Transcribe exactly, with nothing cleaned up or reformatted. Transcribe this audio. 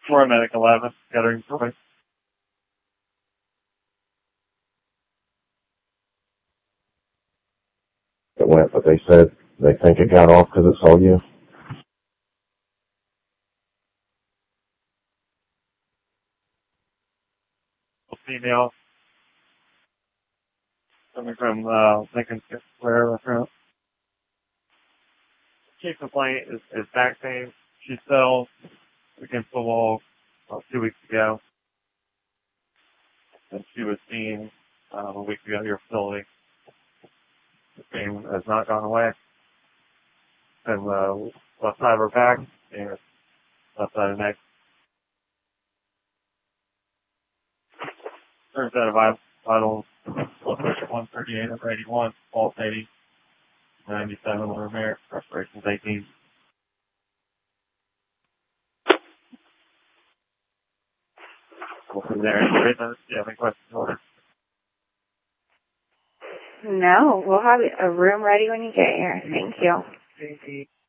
four medic eleven, gathering point. It went, but they said they think it got off because it saw you. Female. Coming from, uh, Lincoln Square restaurant. Chief complaint is, is back pain. She fell against the wall about two weeks ago. And she was seen, uh, a week ago at your facility. The pain has not gone away. And the left side of her back and left side of the neck. Turns out of vitals, blood pressure one thirty-eight over eighty-one, pulse eighty, ninety-seven over merit, respiration's eighteen. Go from there. Do you have any questions for her? No, we'll have a room ready when you get here. Thank you. Thank you.